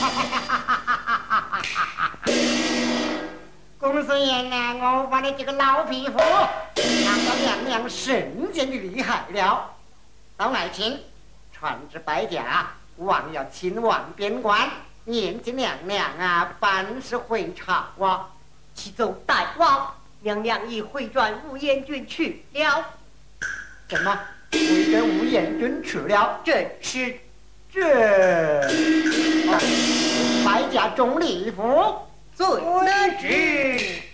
公孙爷呢，我把你这个老匹夫，让个娘娘甚见你厉害了。到爱卿，传旨摆驾，王要亲往边关，念及娘娘啊，办事回朝啊。 启奏大王，娘娘已回转吴彦军去了。 什么？回转吴彦军去了？ 正是。 这，摆驾钟离府。 遵旨。